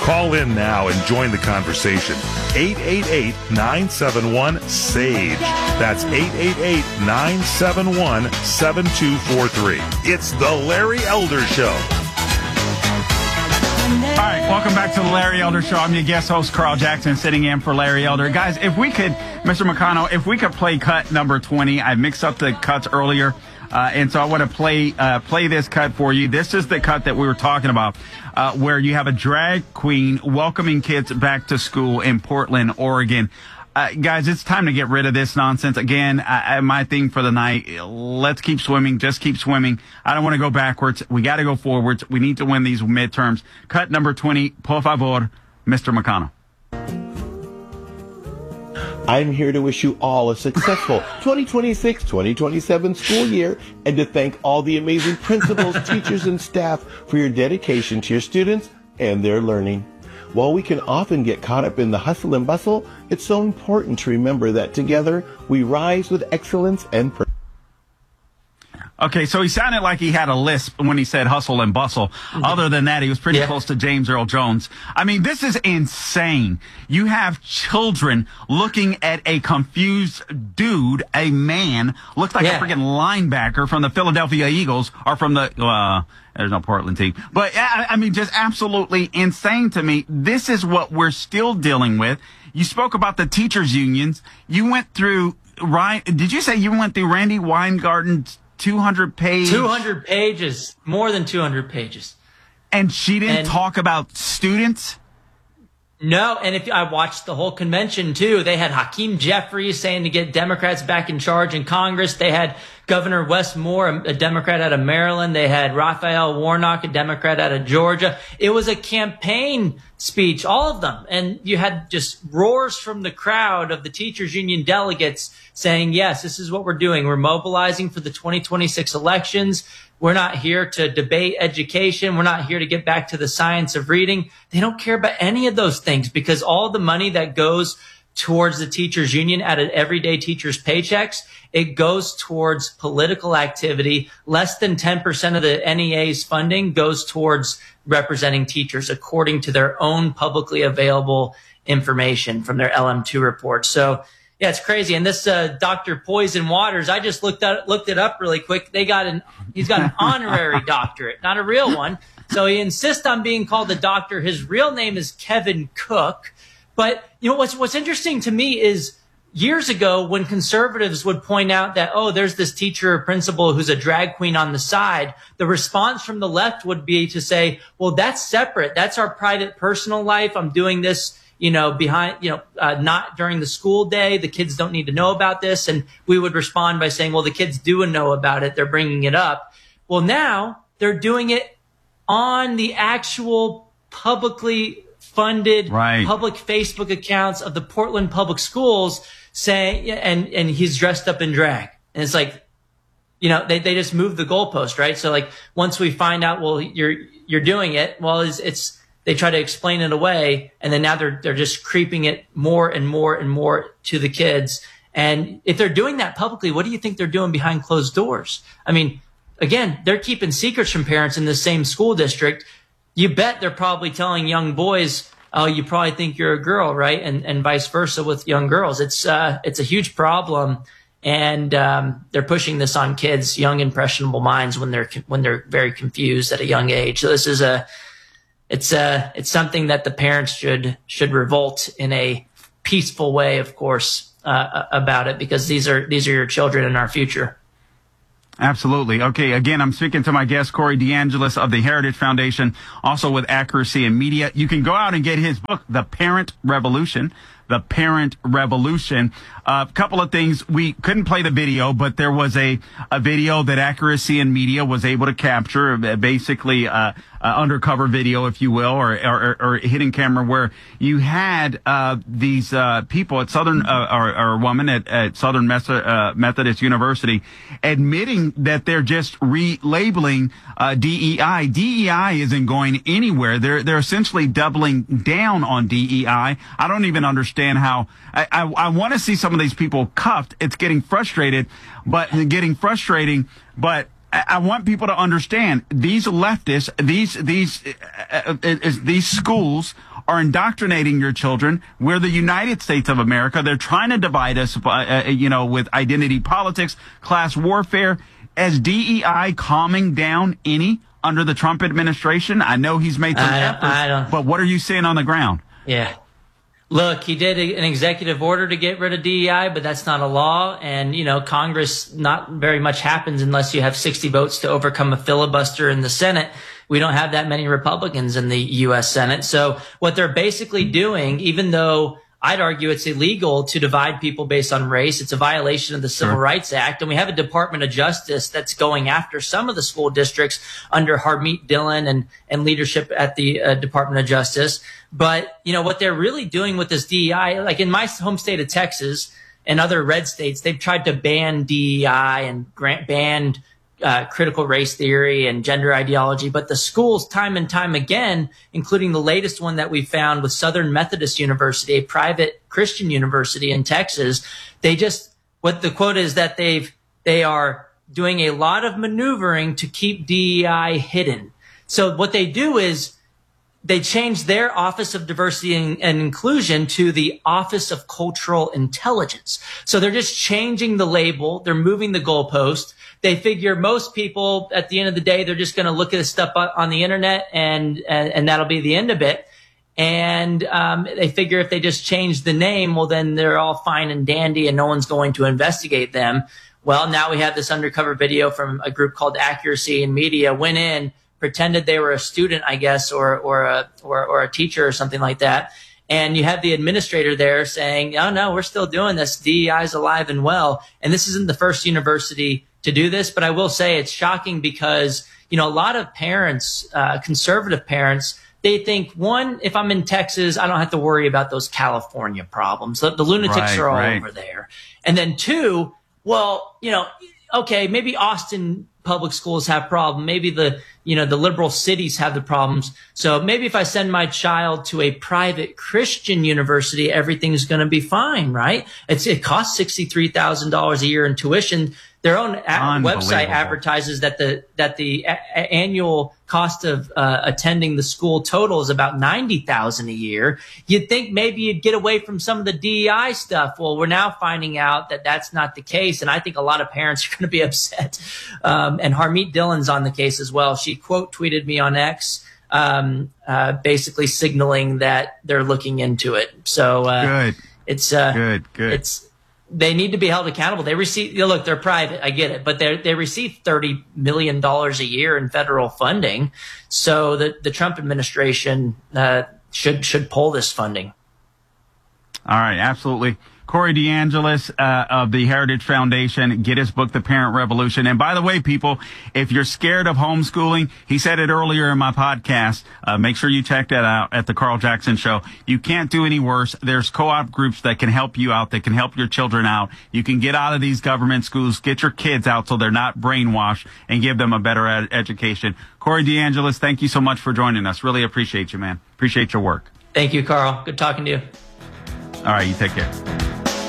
Call in now and join the conversation. 888-971-SAGE. That's 888-971-7243. It's the Larry Elder Show. All right, welcome back to the Larry Elder Show. I'm your guest host, Carl Jackson, sitting in for Larry Elder. Guys, if we could, Mr. McConnell, if we could play cut number 20. I mixed up the cuts earlier, and so I want to play this cut for you. This is the cut that we were talking about, where you have a drag queen welcoming kids back to school in Portland, Oregon. Guys, it's time to get rid of this nonsense. Again, my thing for the night, let's keep swimming. Just keep swimming. I don't want to go backwards. We got to go forwards. We need to win these midterms. Cut number 20, por favor, Mr. McConnell. I'm here to wish you all a successful 2026-2027 school year and to thank all the amazing principals, teachers, and staff for your dedication to your students and their learning. While we can often get caught up in the hustle and bustle, it's so important to remember that together we rise with excellence and purpose. Okay, so he sounded like he had a lisp when he said hustle and bustle. Other than that, he was pretty close to James Earl Jones. I mean, this is insane. You have children looking at a confused dude, a man, looks like a freaking linebacker from the Philadelphia Eagles or from the, there's no Portland team. But, I mean, just absolutely insane to me. This is what we're still dealing with. You spoke about the teachers' unions. You went through, did you say you went through Randy Weingarten's 200 pages, more than 200 pages. And she didn't talk about students? No, and if I watched the whole convention too, they had Hakeem Jeffries saying to get Democrats back in charge in Congress. They had Governor Wes Moore, a Democrat out of Maryland. They had Raphael Warnock, a Democrat out of Georgia. It was a campaign speech, all of them. And you had just roars from the crowd of the teachers union delegates saying, yes, this is what we're doing. We're mobilizing for the 2026 elections. We're not here to debate education. We're not here to get back to the science of reading. They don't care about any of those things because all the money that goes towards the teachers union out of everyday teachers' paychecks, it goes towards political activity. Less than 10% of the NEA's funding goes towards representing teachers according to their own publicly available information from their LM2 report. So yeah, it's crazy. And this Dr. Poison Waters, I just looked it up really quick. He's got an honorary doctorate, not a real one. So he insists on being called a doctor. His real name is Kevin Cook. But you know what's interesting to me is years ago when conservatives would point out that, oh, there's this teacher or principal who's a drag queen on the side, the response from the left would be to say, well, that's separate. That's our private personal life. I'm doing this, behind, not during the school day. The kids don't need to know about this. And we would respond by saying, well, the kids do know about it. They're bringing it up. Well, now they're doing it on the actual publicly funded public Facebook accounts of the Portland Public Schools saying, and he's dressed up in drag. And it's like, they just moved the goalpost, right? So like once we find out, well, you're doing it, well, it's they try to explain it away, and then now they're just creeping it more and more and more to the kids. And if they're doing that publicly, what do you think they're doing behind closed doors? I mean, again, they're keeping secrets from parents in the same school district. You bet they're probably telling young boys, oh, you probably think you're a girl, right? And vice versa with young girls. It's a huge problem. And they're pushing this on kids, young impressionable minds when they're very confused at a young age. So this is it's something that the parents should revolt in a peaceful way, of course, about it, because these are your children and our future. Absolutely. Okay, again, I'm speaking to my guest, Corey DeAngelis of the Heritage Foundation, also with Accuracy in Media. You can go out and get his book, The Parent Revolution. The Parent Revolution. A couple of things. We couldn't play the video, but there was a video that Accuracy in Media was able to capture, basically undercover video, if you will, or hidden camera, where you had these people at Southern, or a woman at Southern Methodist University admitting that they're just relabeling DEI. DEI isn't going anywhere. They're essentially doubling down on DEI. I don't even understand how I want to see some of these people cuffed. It's getting frustrating, but I want people to understand these leftists, these schools are indoctrinating your children. We're the United States of America. They're trying to divide us, with identity politics, class warfare. Is DEI calming down any under the Trump administration? I know he's made some efforts, but what are you seeing on the ground? Yeah. Look, he did an executive order to get rid of DEI, but that's not a law. And, Congress, not very much happens unless you have 60 votes to overcome a filibuster in the Senate. We don't have that many Republicans in the U.S. Senate. So what they're basically doing, even though I'd argue it's illegal to divide people based on race, it's a violation of the Civil Rights Act. And we have a Department of Justice that's going after some of the school districts under Harmeet Dillon and leadership at the Department of Justice. But, what they're really doing with this DEI, like in my home state of Texas and other red states, they've tried to ban DEI and ban critical race theory and gender ideology. But the schools, time and time again, including the latest one that we found with Southern Methodist University, a private Christian university in Texas, what the quote is that they are doing a lot of maneuvering to keep DEI hidden. So what they do is they changed their Office of Diversity and Inclusion to the Office of Cultural Intelligence. So they're just changing the label. They're moving the goalpost. They figure most people, at the end of the day, they're just going to look at this stuff on the internet and that'll be the end of it. And they figure if they just change the name, well, then they're all fine and dandy and no one's going to investigate them. Well, now we have this undercover video from a group called Accuracy in Media, went in, pretended they were a student, I guess, or a teacher or something like that. And you have the administrator there saying, oh, no, we're still doing this. DEI is alive and well. And this isn't the first university to do this. But I will say it's shocking because, a lot of parents, conservative parents, they think, one, if I'm in Texas, I don't have to worry about those California problems. The lunatics are all over there. And then two, well, okay, maybe Austin public schools have problems. Maybe the liberal cities have the problems. So maybe if I send my child to a private Christian university, everything's going to be fine, right? It costs $63,000 a year in tuition. Their own website advertises that the annual cost of attending the school total is about $90,000 a year. You'd think maybe you'd get away from some of the DEI stuff. Well, we're now finding out that that's not the case, and I think a lot of parents are going to be upset. And Harmeet Dillon's on the case as well. She quote tweeted me on X, basically signaling that they're looking into it. So good. It's good. They need to be held accountable. They receive, look, they're private. I get it, but they receive $30 million a year in federal funding. So the Trump administration should pull this funding. All right, absolutely. Corey DeAngelis of the Heritage Foundation. Get his book, The Parent Revolution. And by the way, people, if you're scared of homeschooling, he said it earlier in my podcast. Make sure you check that out at the Carl Jackson Show. You can't do any worse. There's co-op groups that can help you out, that can help your children out. You can get out of these government schools, get your kids out so they're not brainwashed, and give them a better education. Corey DeAngelis, thank you so much for joining us. Really appreciate you, man. Appreciate your work. Thank you, Carl. Good talking to you. All right, you take care.